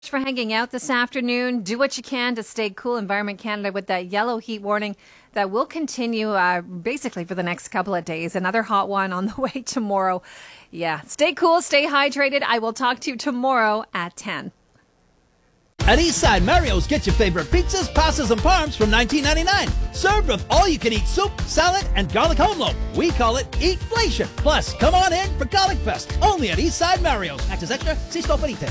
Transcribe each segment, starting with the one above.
For hanging out this afternoon. Do what you can to stay cool. Environment Canada with that yellow heat warning that will continue basically for the next couple of days. Another hot one on the way tomorrow. Yeah, stay cool, stay hydrated. I will talk to you tomorrow at 10. At Eastside Mario's, get your favorite pizzas, pastas, and parms from $19.99. Served with all-you-can-eat soup, salad, and garlic home loaf. We call it Eatflation. Plus, come on in for Garlic Fest. Only at Eastside Mario's. Access extra, si sto per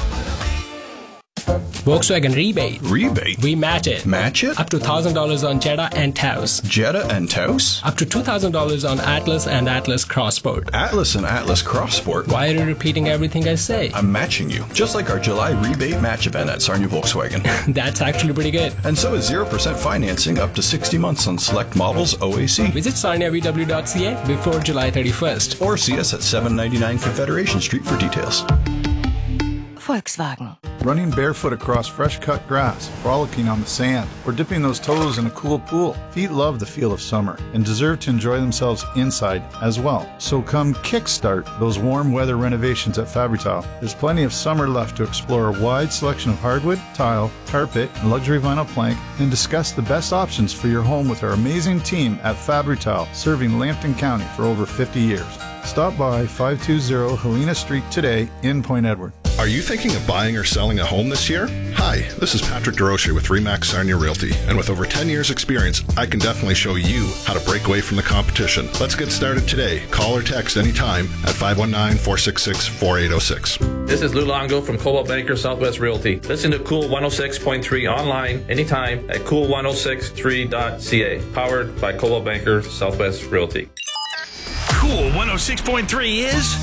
Volkswagen rebate. Rebate? We match it. Match it? Up to $1,000 on Jetta and Taos. Jetta and Taos? Up to $2,000 on Atlas and Atlas Crossport. Atlas and Atlas Crossport? Why are you repeating everything I say? I'm matching you. Just like our July rebate match event at Sarnia Volkswagen. That's actually pretty good. And so is 0% financing up to 60 months on select models OAC. Visit sarniavw.ca before July 31st. Or see us at 799 Confederation Street for details. Volkswagen. Running barefoot across fresh-cut grass, frolicking on the sand, or dipping those toes in a cool pool. Feet love the feel of summer and deserve to enjoy themselves inside as well. So come kickstart those warm weather renovations at Fabri-Tile. There's plenty of summer left to explore a wide selection of hardwood, tile, carpet, and luxury vinyl plank, and discuss the best options for your home with our amazing team at Fabri-Tile, serving Lambton County for over 50 years. Stop by 520 Helena Street today in Point Edward. Are you thinking of buying or selling a home this year? Hi, this is Patrick DeRocher with RE/MAX Sarnia Realty, and with over 10 years experience, I can definitely show you how to break away from the competition. Let's get started today. Call or text anytime at 519-466-4806. This is Lou Longo from Coldwell Banker Southwest Realty. Listen to Cool 106.3 online anytime at cool1063.ca. Powered by Coldwell Banker Southwest Realty. Cool 106.3 is